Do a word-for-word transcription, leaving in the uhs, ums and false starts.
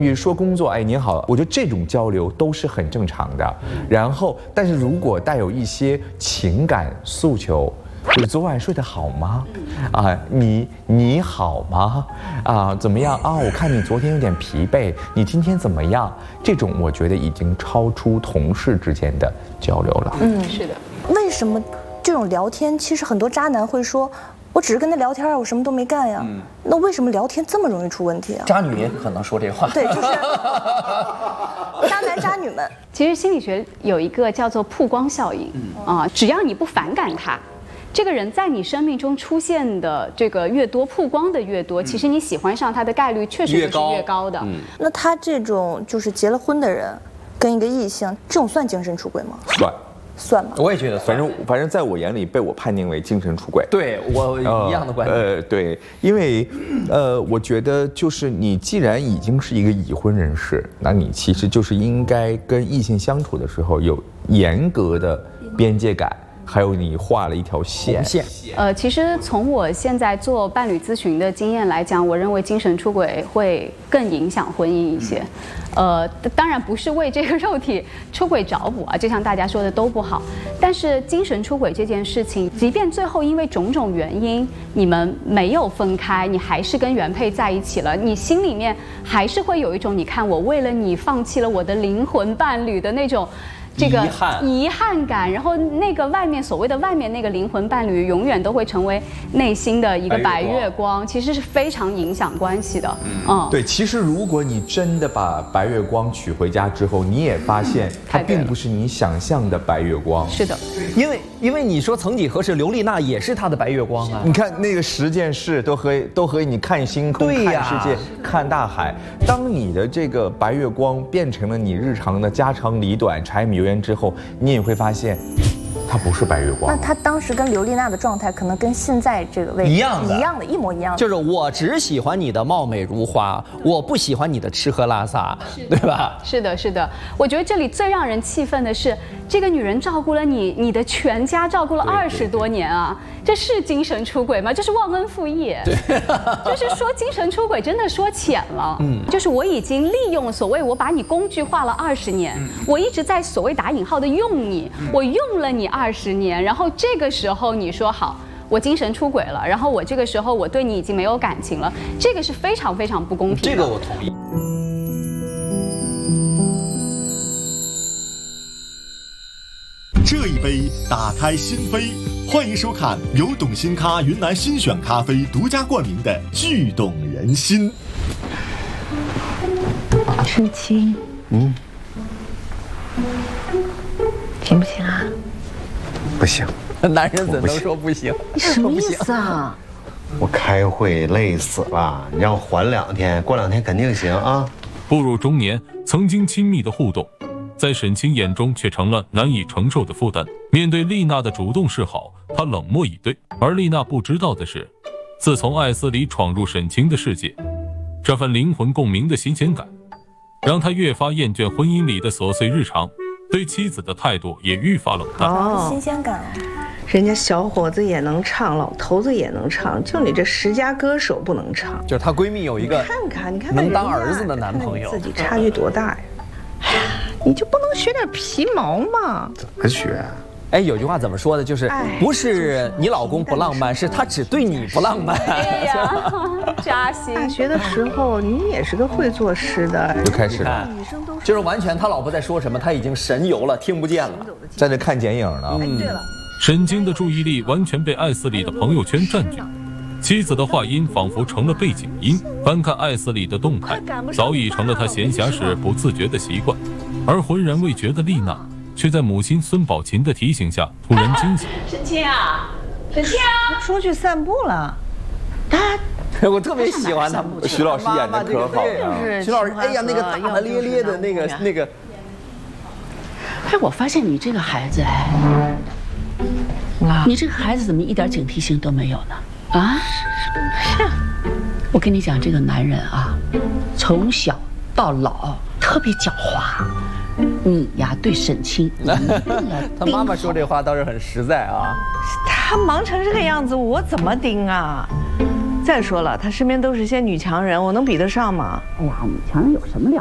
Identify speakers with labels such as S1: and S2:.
S1: 比如说工作，哎，您好，我觉得这种交流都是很正常的。然后，但是如果带有一些情感诉求，你昨晚睡得好吗？啊，你你好吗？啊，怎么样啊？我看你昨天有点疲惫，你今天怎么样？这种我觉得已经超出同事之间的交流了。
S2: 嗯，是的。
S3: 为什么这种聊天，其实很多渣男会说，我只是跟他聊天，我什么都没干呀。嗯、那为什么聊天这么容易出问题啊？
S4: 渣女也可能说这话。
S3: 对，就是渣男渣女们。
S2: 其实心理学有一个叫做曝光效应，嗯、啊，只要你不反感他。这个人在你生命中出现的这个越多，曝光的越多，其实你喜欢上他的概率确实就是越高的。嗯、
S3: 那他这种就是结了婚的人，跟一个异性，这种算精神出轨吗？
S1: 算，
S3: 算吗？
S4: 我也觉得，
S1: 反正反正在我眼里，被我判定为精神出轨。
S4: 对我一样的观点。
S1: 呃，呃对，因为呃，我觉得就是你既然已经是一个已婚人士，那你其实就是应该跟异性相处的时候有严格的边界感。还有你画了一条线。
S4: 线。
S2: 呃，其实从我现在做伴侣咨询的经验来讲，我认为精神出轨会更影响婚姻一些。呃，当然不是为这个肉体出轨找补啊，就像大家说的都不好。但是精神出轨这件事情，即便最后因为种种原因你们没有分开，你还是跟原配在一起了，你心里面还是会有一种，你看我为了你放弃了我的灵魂伴侣的那种。这个
S4: 遗憾
S2: 遗憾感，然后那个外面所谓的外面那个灵魂伴侣，永远都会成为内心的一个白月光，其实是非常影响关系的。嗯，
S1: 对，其实如果你真的把白月光娶回家之后，你也发现它并不是你想象的白月光。
S2: 是的，
S4: 因为因为你说曾几何时，刘丽娜也是她的白月光啊。
S1: 你看那个十件事都和都和你看星空、看世界、看大海。当你的这个白月光变成了你日常的家长里短、柴米油盐之后，你也会发现，它不是白月光。
S3: 那他当时跟刘丽娜的状态，可能跟现在这个位置
S4: 一样的，
S3: 一样的，一模一样的。
S4: 就是我只喜欢你的貌美如花，我不喜欢你的吃喝拉撒，对吧？
S2: 是的，是的。我觉得这里最让人气愤的是，这个女人照顾了你，你的全家照顾了二十多年啊，这是精神出轨吗？这是忘恩负义。对，就是说精神出轨真的说浅了。嗯，就是我已经利用所谓我把你工具化了二十年，嗯、我一直在所谓打引号的用你，嗯、我用了你二十年，然后这个时候你说好。我精神出轨了，然后我这个时候我对你已经没有感情了，这个是非常非常不公平的。
S4: 这个我同意。
S5: 这一杯打开心扉，欢迎收看由董新咖云南新选咖啡独家冠名的《聚动人心》。
S6: 舒淇，嗯，行不行啊？
S7: 不行。
S4: 男人怎能说不行？
S6: 你什么意思啊？
S7: 我开会累死了，你让我缓两天，过两天肯定行啊。
S8: 步入中年，曾经亲密的互动，在沈清眼中却成了难以承受的负担。面对丽娜的主动示好，他冷漠以对。而丽娜不知道的是，自从艾斯里闯入沈清的世界，这份灵魂共鸣的新鲜感，让他越发厌倦婚姻里的琐碎日常，对妻子的态度也愈发冷淡。
S3: 哦，新鲜感。
S6: 人家小伙子也能唱，老头子也能唱，就你这十佳歌手不能唱。
S4: 就是她闺蜜有一个
S6: 看看，你看
S4: 能当儿子的男朋友，
S6: 自己差距多大呀？你就不能学点皮毛吗？
S7: 怎么学？
S4: 哎，有句话怎么说的？就是不是你老公不浪漫，是他只对你不浪漫。
S2: 哎呀，扎心！
S6: 大学的时候你也是个会作诗的，
S1: 就开始了，
S4: 就是完全他老婆在说什么，他已经神游了，听不见了，
S1: 在这看剪影呢。
S3: 嗯，对了。
S8: 沈清的注意力完全被艾斯里的朋友圈占据，妻子的话音仿佛成了背景音，翻看艾斯里的动态早已成了他闲暇时不自觉的习惯。而浑然未觉的丽娜却在母亲孙宝琴的提醒下突然惊醒。
S2: 沈清啊，沈清啊，
S6: 出去散步了。他，
S4: 我特别喜欢他。
S1: 徐老师演的可好
S6: 了。
S4: 徐老师，哎呀，那个大大咧咧的那个那个。
S9: 哎，我发现你这个孩子，哎。你这个孩子怎么一点警惕性都没有呢？啊，是，我跟你讲，这个男人啊，从小到老特别狡猾。你呀，对沈清，
S4: 他妈妈说这话倒是很实在啊。
S6: 他忙成这个样子，我怎么盯啊？ 再说了，他身边都是些女强人，我能比得上吗？
S9: 哎呀，女强人有什么了